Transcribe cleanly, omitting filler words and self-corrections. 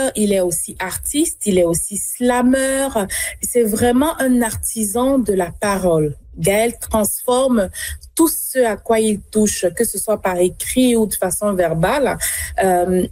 auteur, il est aussi artiste, il est aussi slameur. C'est vraiment un artisan de la parole. Gaël transforme tout ce à quoi il touche, que ce soit par écrit ou de façon verbale,